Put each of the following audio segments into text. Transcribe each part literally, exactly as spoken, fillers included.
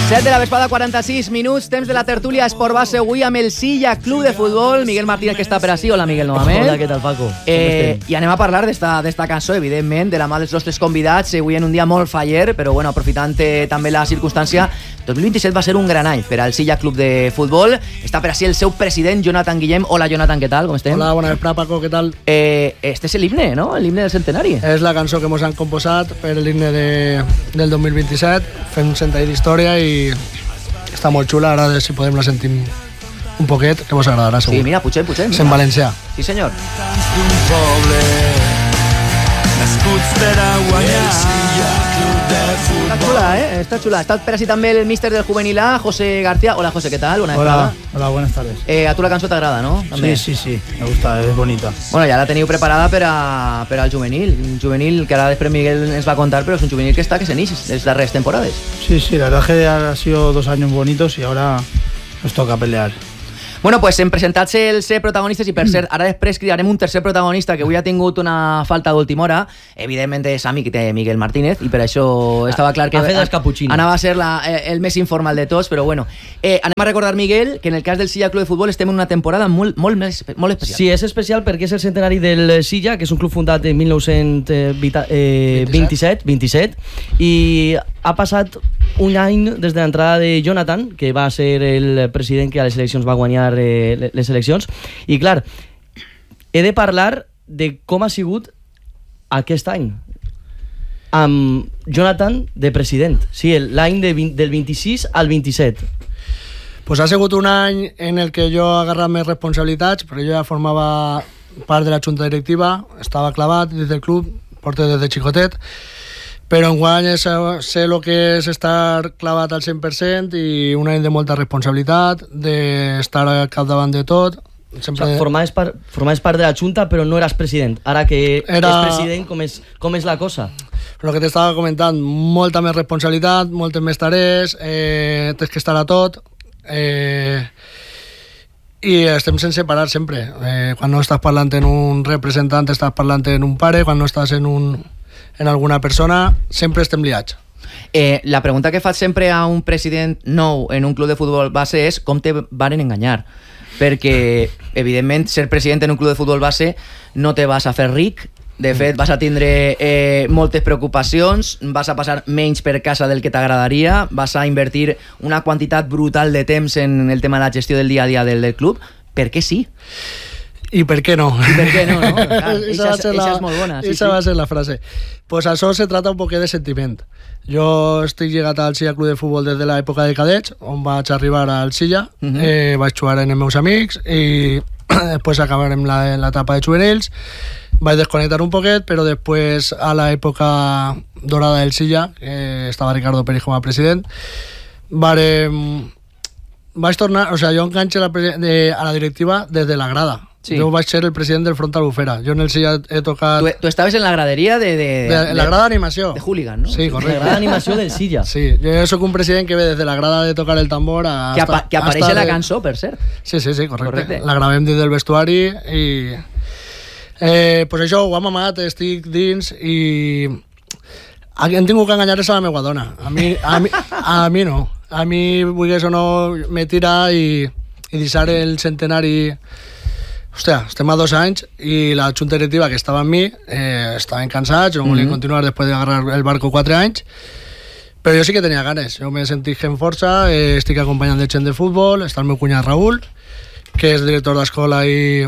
set de la vesprada, quaranta-sis minuts, temps de la tertúlia Esport Base avui amb el Silla Club de Futbol. Miguel Martínez, que està per ací. Hola, Miguel, novament. Hola, què tal, Paco? Eh, I anem a parlar d'esta cançó, evidentment, de la mà dels nostres convidats. Avui en un dia molt faller, però bueno, aprofitant eh, també la circumstància, dos mil vint-i-set va ser un gran any per al Silla Club de Futbol. Està per ací el seu president, Jonathan Guillem. Hola, Jonathan, què tal? Com estem? Hola, bona vesprada, Paco, què tal? Eh, este és l'himne, no? L'himne del centenari. És la cançó que ens han composat per l'himne de, del dos mil vint-i-set. Fem cent anys d'història i està molt xula. Ara, si podem, la sentim un poquet, que vos agradarà, segur. Sí, mira, pugem, pugem. És en valencià. Sí, senyor. d'un poble nascuts per a guanyar. Està xula, eh? Està xula. Està per ací també el míster del Juvenil A, José García. Hola, José, ¿qué tal? Buena Hola, vesprada. hola, buenas tardes. Eh, a tu la cançó t'agrada, no? També. Sí, sí, sí, me gusta, es bonita. Bueno, ja la teniu preparada per, a, per al juvenil. Un juvenil que ara després Miguel ens va contar, però és un juvenil que està que se n'ix les darreres temporades. Sí, sí, la verdad que ha sido dos años bonitos y ahora nos toca pelear. Bueno, pues hem presentat els protagonistes i per cert, ara després cridarem un tercer protagonista que avui ha tingut una falta d'última hora. Evidentment és amic de Miguel Martínez i per això estava clar que ha fet els caputxinos. Anava a ser la, el més informal de tots, però bueno. Eh, anem a recordar, Miguel, que en el cas del Silla Club de Futbol estem en una temporada molt, molt, més, molt especial. Sí, és especial perquè és el centenari del Silla, que és un club fundat en mil nou-cents vint-i-set, vint-i-set, i ha passat un any des de l'entrada de Jonathan, que va ser el president que a les eleccions va guanyar eh, les eleccions, i clar, he de parlar de com ha sigut aquest any amb Jonathan de president. Sí, l'any de del vint-i-sis al vint-i-set. Pues ha sigut un any en el que jo he agarrat més responsabilitats, però jo ja formava part de la junta directiva, estava clavat des del club, porto des de xicotet, però enguany sé el que és estar clavat al cent per cent i un any de molta responsabilitat, d'estar al capdavant de tot. Sempre... O sea, formaves, part, formaves part de la junta però no eras president. Ara que Era... és president, com és, com és la cosa? Però el que t'estava comentant, molta més responsabilitat, moltes més tarees, eh, tens que estar a tot, eh, i estem sense parar sempre. Eh, quan no estàs parlant en un representant, estàs parlant en un pare, quan no estàs en un... en alguna persona, sempre estem liats. Eh, la pregunta que faig sempre a un president nou en un club de futbol base és com te varen enganyar, perquè evidentment ser president en un club de futbol base no te vas a fer ric, de fet vas a tindre eh, moltes preocupacions, vas a passar menys per casa del que t'agradaria, vas a invertir una quantitat brutal de temps en el tema de la gestió del dia a dia del, del club, per què sí? I per què no? I per què no, no? Clar, esa, esa, la, esa és molt bona. Sí, esa sí. va ser la frase. Pues això se trata un poquet de sentiment. Jo estic llegat al Silla Club de Futbol des de l'època de cadets, on vaig arribar al Silla, uh-huh. eh, vaig jugar amb els meus amics i després acabarem l'etapa de juvenils. Vaig desconnectar un poquet, però després a l'època dorada del Silla, que estava Ricardo Pérez com a president, varem... vaig tornar, o sea, jo enganxé la, de, a la directiva des de la grada. Sí. Jo vaig ser el president del Front Albufera. Jo en el Silla he tocat... Tu, tu estaves en la graderia de... de, de, de la grada d'animació. De hooligan, no? Sí, correcte. La grada d'animació del Silla. Sí, jo soc un president que ve des de la grada de tocar el tambor a... Que, apa, que apareix a la de... cançó, per cert. Sí, sí, sí, correcte. correcte. La gravem des del vestuari i... Eh, pues això, ho hem amat, estic dins i... Hem tingut que enganyar a la meva dona. A mi, a mi, a mi no. A mi, vulgués o no, me tira i, i deixar el centenari... Hòstia, estem a dos anys i la junta directiva que estava amb mi eh, estaven cansats, no volien mm-hmm. continuar després d'agarrar el barco quatre anys, però jo sí que tenia ganes. Jo m'he sentit amb força, eh, estic acompanyant de gent de futbol, està el meu cunyat Raül, que és director d'escola i,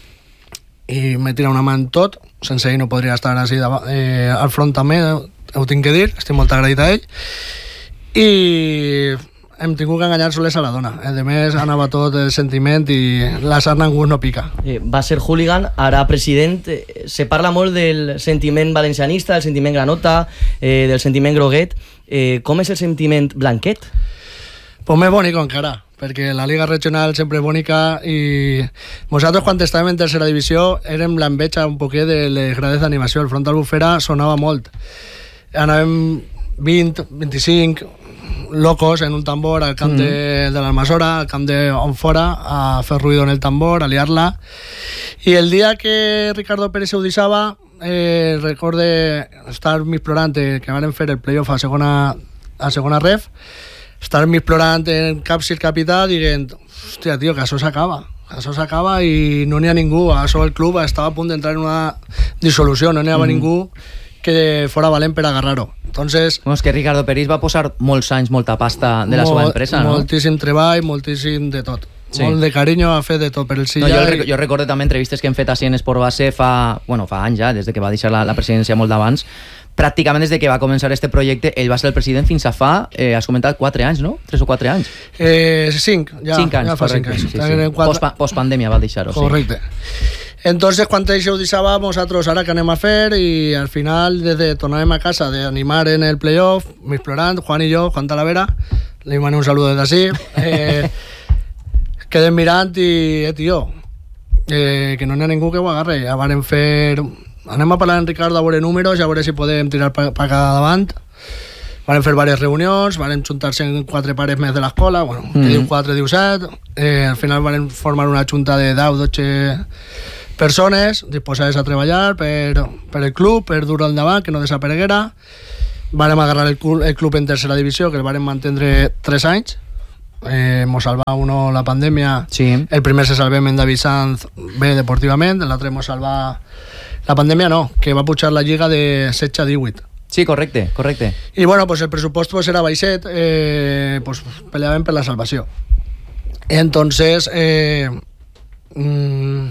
i me tira una mà en tot, sense ell no podria estar així eh, al front també, ho tinc que dir, estic molt agraït a ell, i hem tingut que enganyar soles a la dona. A més, anava tot el sentiment i la sarna en gust no pica. Eh, va ser hooligan, ara president. Eh, se parla molt del sentiment valencianista, del sentiment granota, eh, del sentiment groguet. Eh, com és el sentiment blanquet? Pues més bonic encara, perquè la Liga Regional sempre és bonica i nosaltres quan estàvem en tercera divisió érem l'enveja un poquet de les grades d'animació. El Front Albufera sonava molt. Anàvem vint, vint-i-cinc locos en un tambor al camp mm. de, de l'Almasora, al camp de on fora, a fer ruïdo en el tambor, a liar-la. I el dia que Ricardo Pérez ho deixava, eh, recorde estar mig plorant que van fer el playoff a segona, a segona ref, estar mig plorant en Capsi el capità dient, hòstia, tio, que això s'acaba. Això s'acaba i no n'hi ha ningú. Això el club estava a punt d'entrar en una dissolució, no n'hi havia mm. ningú que fora valent per agarrar-ho. Entonces, bueno, és que Ricardo Peris va posar molts anys, molta pasta de la molt, seva empresa, no? Moltíssim treball, moltíssim de tot. Sí. Molt de carinyo a fer de tot per el Silla. No, jo, rec jo recordo també entrevistes que hem fet així en Esport Base fa, bueno, fa anys ja, des de que va deixar la, la presidència molt d'abans. Pràcticament des de que va començar este projecte, ell va ser el president fins a fa, eh, has comentat, quatre anys, no? Tres o quatre anys. Eh, cinc, ja, cinc anys, ja fa correcte. cinc anys. Sí, sí. Post, post pandèmia va deixar-ho. Correcte. Sí. Entonces, quan això ho deixàvem, nosaltres ara que anem a fer, i al final, des de tornarem a casa d'animar en el playoff, m'explorant, Juan i jo, Juan Talavera, li manem un saludo des d'ací, eh, quedem mirant i, eh, tio, eh, que no n'hi ha ningú que ho agarre. Ja varen fer... Anem a parlar amb Ricardo a veure números i a veure si podem tirar per cada davant. Varen fer diverses reunions, varen juntar-se en quatre pares més de l'escola, bueno, mm. que diu quatre, diu set. Eh, al final varen formar una junta de deu, dotze persones disposades a treballar per, per el club, per dur-ho endavant, que no desapareguera. Vàrem agarrar el club, el club en tercera divisió, que el vàrem mantindre tres anys. Eh, mos salva uno la pandèmia. Sí. El primer se salvem en David Sanz bé deportivament, l'altre mos salva la pandèmia no, que va pujar la lliga de setze a divuit. Sí, correcte, correcte. I bueno, pues el pressupost pues, era baixet, eh, pues, peleaven per la salvació. Entonces, eh, mm,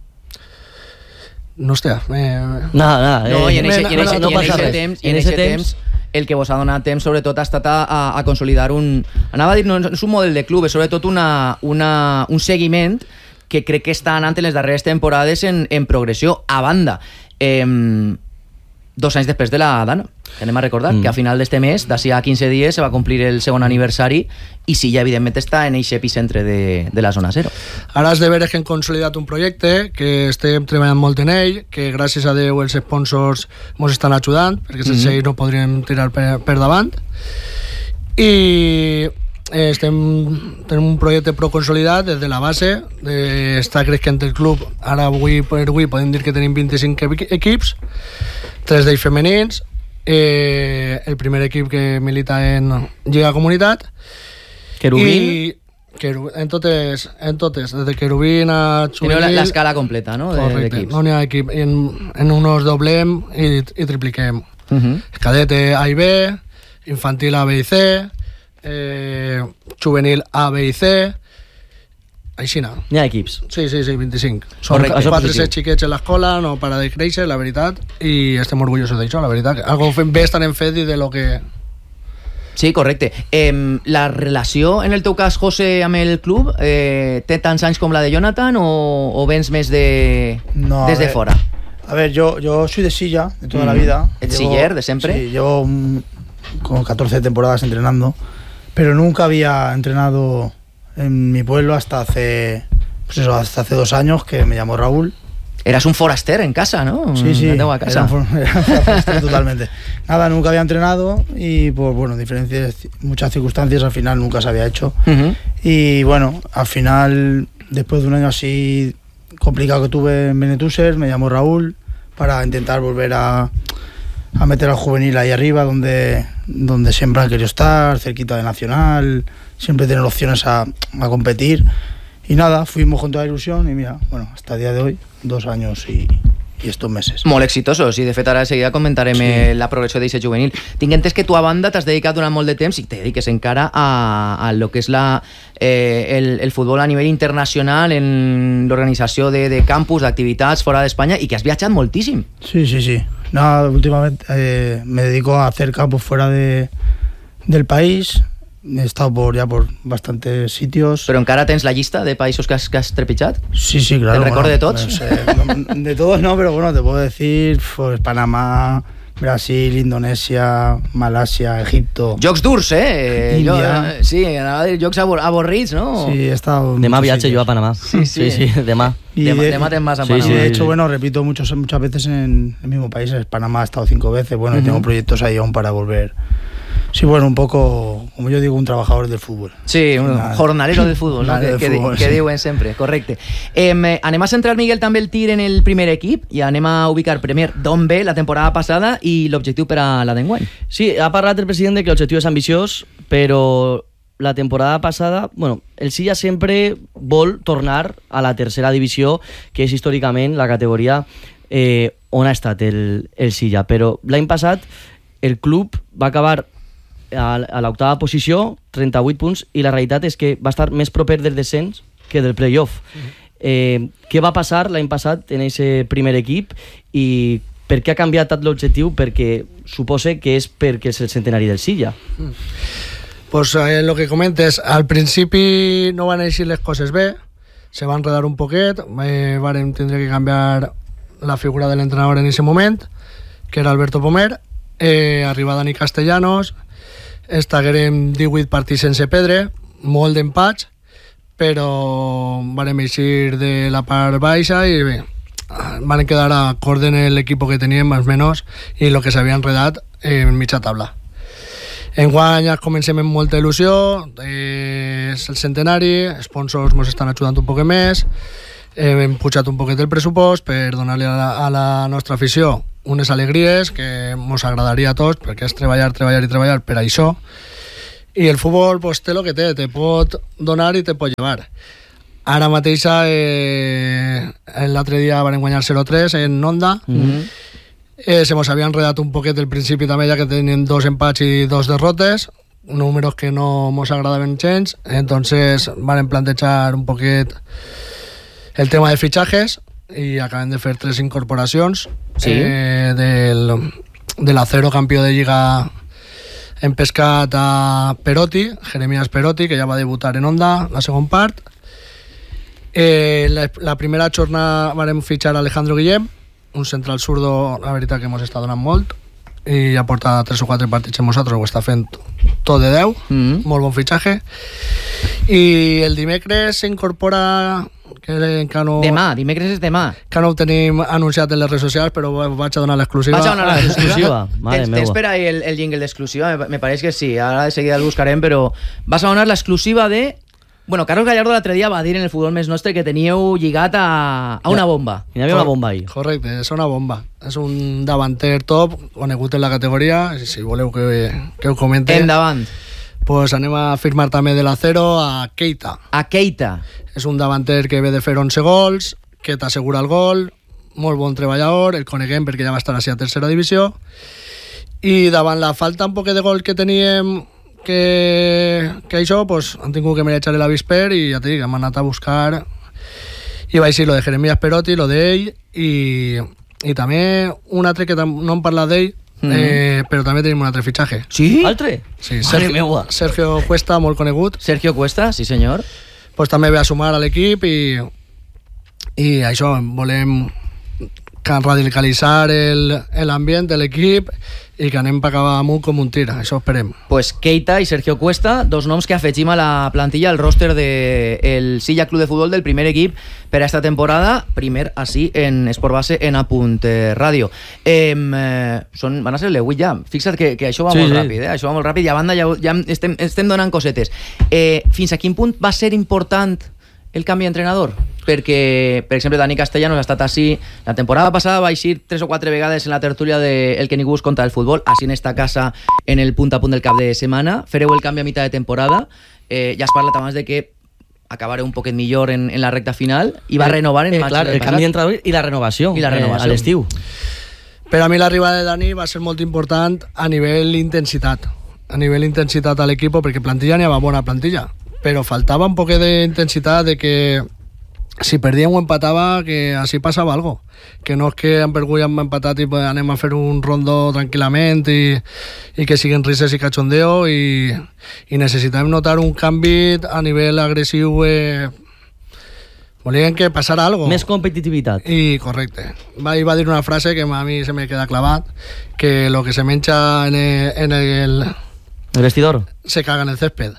no hòstia... Eh, nada, nada. No, eh, i en eixe no, no, no passa res. temps, i en eixe temps, el que vos ha donat temps, sobretot, ha estat a, a, a consolidar un... Anava a dir, no és un model de club, és sobretot una, una, un seguiment que crec que està anant en les darreres temporades en, en progressió. A banda, eh, dos anys després de la Dana, que anem a recordar, mm. que a final d'este mes, d'ací a quinze dies, se va complir el segon aniversari i sí, ja evidentment està en eixe epicentre de, de la zona zero. Ara has de veure que hem consolidat un projecte, que estem treballant molt en ell, que gràcies a Déu els sponsors ens estan ajudant, perquè sense mm. ells no podríem tirar per, per davant. I eh, estem tenim un projecte prou consolidat des de la base, de, està creixent el club. Ara avui per avui podem dir que tenim vint-i-cinc equips, tres d'ells femenins, eh, el primer equip que milita en Lliga Comunitat. Querubín. I Querubín, en totes, en totes, des de Querubín a juvenil. L'escala completa, no? Correcte, no n'hi ha equip. En, en uns doblem i, i tripliquem. Uh -huh. Cadete A i B, infantil A, B i C, eh, juvenil A, B i C, així no. N'hi ha equips. Sí, sí, sí, vint-i-cinc. Són quatre o set xiquets en l'escola, no para de créixer, la veritat, i estem orgullosos d'això, la veritat. Algo bé estarem fet i de lo que... Sí, correcte. Eh, la relació, en el teu cas, José, amb el club, eh, té tants anys com la de Jonathan o, o vens més de, no, des de ver, fora? A ver, yo, yo soy de Silla, de toda mm. la vida. ¿El siller de siempre? Sí, llevo un, como catorce temporadas entrenando, pero nunca había entrenado en mi pueblo hasta hace, pues eso, hasta hace dos años, que me llamó Raúl. Eras un foraster en casa, ¿no? Sí, sí, a casa. Era un, era un foraster totalmente. Nada, nunca había entrenado y por bueno, diferentes, muchas circunstancias al final nunca se había hecho. Uh-huh. Y bueno, al final, después de un año así complicado que tuve en Benetúser, me llamó Raúl para intentar volver a, a meter al juvenil ahí arriba, donde, donde siempre han querido estar, cerquita de Nacional, siempre tener opciones a, a competir. Y nada, fuimos con toda la ilusión y mira, bueno, hasta el día de hoy, dos años y, y estos meses. Molt exitosos, i de fet ara de seguida comentarem sí. la progressió d'eixe juvenil. Tinc entès que tu a banda t'has dedicat durant molt de temps i te dediques encara a, a lo que és la, eh, el, el futbol a nivell internacional en l'organització de, de campus, d'activitats fora d'Espanya i que has viatjat moltíssim. Sí, sí, sí. Nada, últimamente eh, me dedico a hacer campus fuera de, del país. He estado por ya por bastantes sitios. Però encara tens la llista de països que has, que has trepitjat? Sí, sí, claro. ¿El record bueno, de tots? Pues, eh, de todos no, pero bueno, te puedo decir pues, Panamá, Brasil, Indonesia, Malasia, Egipto. Jocs durs, eh? India. Jo, sí, anava a dir jocs abor avorrits, ¿no? Sí, he estado... Demà viatge jo a Panamá. Sí, sí, sí, sí demà. Y demà, de, demà te'n vas a sí, Panamá. Sí, de hecho, bueno, repito muchos, muchas veces en el mismo país. En Panamá he estado cinco veces, bueno, uh-huh. y tengo proyectos ahí aún para volver. Sí, bueno, un poco, como yo digo, un trabajador del fútbol. Sí, un Nada. jornalero del fútbol, no? que, que, fútbol, que sí. diuen sempre, correcte. Eh, anem a centrar, Miguel, també el tir en el primer equip i anem a ubicar primer d'on ve la temporada passada i l'objectiu per a la d'enguany. Sí, ha parlat el president de que l'objectiu és ambiciós, però la temporada passada, bueno, el Silla sempre vol tornar a la tercera divisió, que és històricament la categoria eh, on ha estat el, el Silla, però l'any passat el club va acabar a, a l'octava posició, trenta-vuit punts, i la realitat és que va estar més proper del descens que del playoff. Mm-hmm. Eh, què va passar l'any passat en aquest primer equip i per què ha canviat tant l'objectiu? Perquè supose que és perquè és el centenari del Silla. Mm. Pues eh, lo que comentes, al principi no van eixir les coses bé, se va enredar un poquet, eh, varen tindre que canviar la figura de l'entrenador en ese moment, que era Alberto Pomer, eh, arriba Dani Castellanos, estaguérem divuit partits sense perdre, molt d'empats, però vàrem eixir de la part baixa i bé, van quedar a acord en l'equip que teníem, més o menys, i el que s'havia enredat en mitja tabla. Enguany ja comencem amb molta il·lusió, eh, és el centenari, sponsors ens estan ajudant un poc més, eh, hem pujat un poquet el pressupost per donar-li a, la, a la nostra afició unes alegries que ens agradaria a tots, perquè és treballar, treballar i treballar per això, i el futbol pues, té el que té, te pot donar i te pot llevar. Ara mateixa, eh, l'altre dia van guanyar zero tres en Onda, mm-hmm. Eh, se mos havia enredat un poquet al principi també, ja que tenien dos empats i dos derrotes, números que no mos agradaven gens, entonces van plantejar un poquet el tema de fitxajes i acaben de fer tres incorporacions. Sí. eh, del, de l'Acero, campió de Lliga hem pescat a Perotti, Jeremías Perotti, que ja va debutar en Onda la segona part. Eh, la, la primera jornada vam fitxar a Alejandro Guillem, un central zurdo, la veritat que ens està donant molt, i ja porta tres o quatre partits amb nosaltres, ho està fent tot de deu, mm-hmm. molt bon fitxatge. I el dimecres s'incorpora, que encara no... Demà, dimecres és demà. Que no ho tenim anunciat en les redes socials, però vaig a donar l'exclusiva. Vaig a donar l'exclusiva. Tens, tens per ahí el, el jingle d'exclusiva? Me, me pareix que sí, ara de seguida el buscarem, però vas a donar l'exclusiva de... Bueno, Carlos Gallardo l'altre dia va dir en el Futbol Més Nostre que teníeu lligat a, a una bomba. Hi havia una bomba ahí. Correcte, és una bomba. És un davanter top, conegut en la categoria, si voleu que, que ho comente. Endavant. Pues anem a firmar també de l'Acero a Keita. A Keita. És un davanter que ve de fer onze gols, que t'assegura el gol, molt bon treballador, el coneguem perquè ja va estar així a tercera divisió, i davant la falta un poc de gol que teníem, que, que això, pues, han tingut que mereixar l'avisper i ja t'he dit, hem anat a buscar i vaig dir lo de Jeremías Perotti, lo d'ell i, i també un altre que no hem parlat d'ell, mm-hmm. eh, però també tenim un altre fitxatge. Sí? Altre? Sí, Sergio, Sergio Cuesta, molt conegut. Sergio Cuesta, sí senyor. Pues també ve a sumar a l'equip i, i això, volem radicalitzar l'ambient de l'equip i que anem per acabar amunt com un tir, això esperem. Pues Keita i Sergio Cuesta, dos noms que afegim a la plantilla, al roster del Silla Club de Futbol del primer equip per a esta temporada, primer així en Esport Base en A Punt Ràdio. Eh, són, van a ser l'E-Huit ja, fixa't que, que això va sí, molt sí. ràpid, eh? Això va molt ràpid i a banda ja, ja estem, estem donant cosetes. Eh, fins a quin punt va ser important el canvi d'entrenador? Perquè, per exemple, Dani Castellanos ha estat així. La temporada passada va eixir tres o quatre vegades en la tertúlia de El que ningú us conta del futbol, així en esta casa, en el punt a punt del cap de setmana. Fareu el canvi a mitjà de temporada. Eh, ja has parlat abans de que acabaré un poquet millor en, en la recta final i va eh, renovar en eh, maig. Clar, el canvi d'entrenador i la renovació, I la renovació. Eh, a l'estiu. Per a mi l'arribada de Dani va ser molt important a nivell intensitat. A nivell intensitat a l'equip, perquè plantilla n'hi havia bona plantilla, però faltava un poquet d'intensitat de que si perdíem o empatava, que així passava algo, que no és que hem perdut i hem empatat i anem a fer un rondo tranquil·lament i, i que siguin rises i cachondeo i, i necessitem notar un canvi a nivell agressiu. Eh, volien que passara algo. Més competitivitat. I correcte. Va, i va dir una frase que a mi se me queda clavat, que lo que se menja en el, en el el vestidor se caga en el césped.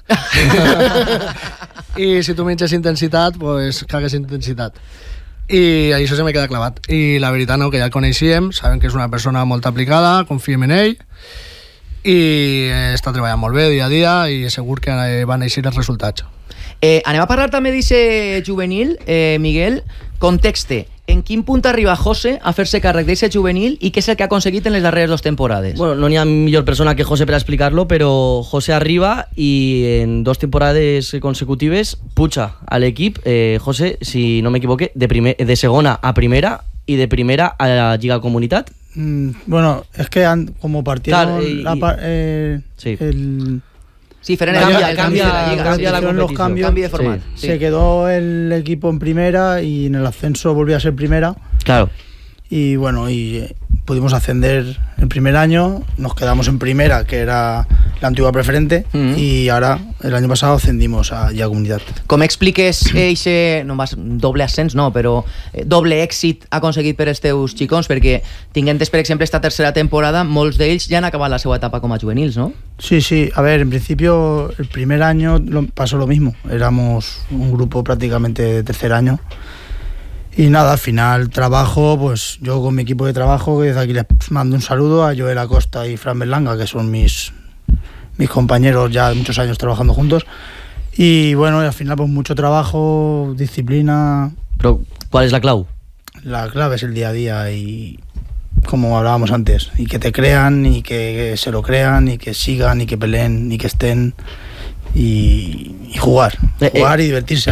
I si tu menges intensitat, pues cagues intensitat. I això se me queda clavat. I la veritat, no, que ja el coneixíem, sabem que és una persona molt aplicada, confiem en ell i està treballant molt bé dia a dia i segur que van eixir els resultats. Eh, anem a parlar també d'aquest juvenil, eh, Miguel. Contexte. en quin punt arriba José a fer-se càrrec d'aquest juvenil i què és el que ha aconseguit en les darreres dues temporades? Bueno, no n'hi ha millor persona que José per a explicar-lo, però José arriba i en dos temporades consecutives puja a l'equip, eh, José, si no m'equivoque, de, primer, de segona a primera i de primera a la Lliga Comunitat. Mm, bueno, es que han, como partieron Claro, y- la pa- eh, Sí. el, Sí, feren Cambia- el, canvi, el canvi de la cambia- Lliga. cambia sí, la sí, hicieron los competición. cambios, canvi de format. Sí. Sí. se quedó el equipo en primera y en el ascenso volvió a ser primera. Claro. Y bueno, y eh, pudimos ascender el primer año, nos quedamos en primera, que era la antigua preferente, Mm. y ahora, el año pasado, ascendimos a ya Comunidad. Com expliques eixe, no vas, doble ascens, no, però eh, doble èxit aconseguit per els teus xicons? Perquè tinguentes, per exemple, esta tercera temporada, molts d'ells ja han acabat la seva etapa com a juvenils, no? Sí, sí, a ver, en principio el primer año lo- pasó lo mismo, éramos un grupo prácticamente de tercer año. Y nada, al final trabajo, pues yo con mi equipo de trabajo, que desde aquí les mando un saludo a Joel Acosta y Fran Berlanga, que son mis, mis compañeros ya de muchos años trabajando juntos. Y bueno, y al final pues mucho trabajo, disciplina, Però qual és la clau? la clave es el día a día y como hablábamos antes, y que te crean y que se lo crean y que sigan y que peleen y que estén y, y jugar, Eh, eh, jugar y divertirse.